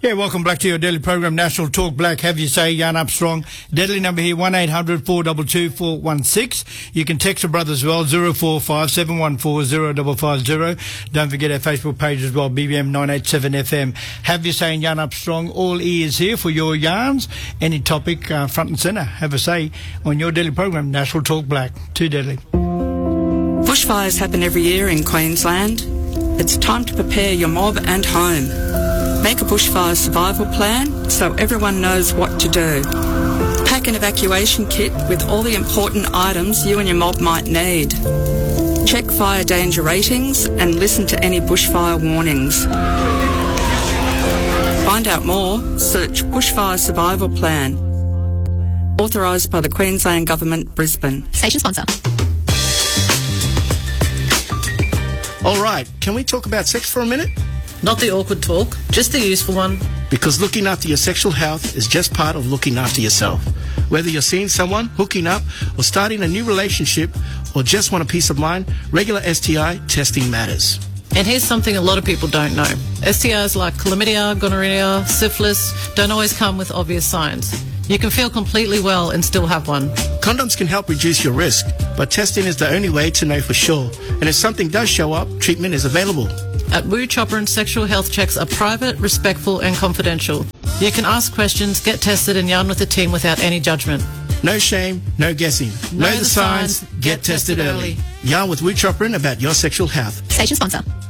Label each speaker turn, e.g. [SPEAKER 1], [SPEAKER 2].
[SPEAKER 1] Yeah, welcome back to your daily program, National Talk Black. Have you say, Jan Armstrong. Deadly number here, 1-800-422-416. You can text a brother as well, 045-714-0550. Don't forget our Facebook page as well, BBM 987 FM. Have you say, Jan Armstrong. All ears here for your yarns. Any topic, front and centre. Have a say on your daily program, National Talk Black. Too deadly.
[SPEAKER 2] Bushfires happen every year in Queensland. It's time to prepare your mob and home. Make a bushfire survival plan so everyone knows what to do. Pack an evacuation kit with all the important items you and your mob might need. Check fire danger ratings and listen to any bushfire warnings. Find out more, search Bushfire Survival Plan. Authorised by the Queensland Government, Brisbane.
[SPEAKER 3] Station sponsor.
[SPEAKER 4] All right, can we talk about sex for a minute?
[SPEAKER 5] Not the awkward talk, just the useful one.
[SPEAKER 4] Because looking after your sexual health is just part of looking after yourself. Whether you're seeing someone, hooking up, or starting a new relationship, or just want a peace of mind, regular STI testing matters.
[SPEAKER 5] And here's something a lot of people don't know. STIs like chlamydia, gonorrhea, syphilis don't always come with obvious signs. You can feel completely well and still have one.
[SPEAKER 4] Condoms can help reduce your risk, but testing is the only way to know for sure. And if something does show up, treatment is available.
[SPEAKER 5] At Woo Chopper, sexual health checks are private, respectful and confidential. You can ask questions, get tested and yarn with the team without any judgment.
[SPEAKER 4] No shame, no guessing. Know the signs, get tested early. Yarn with Woo Chopper about your sexual health.
[SPEAKER 3] Station sponsor.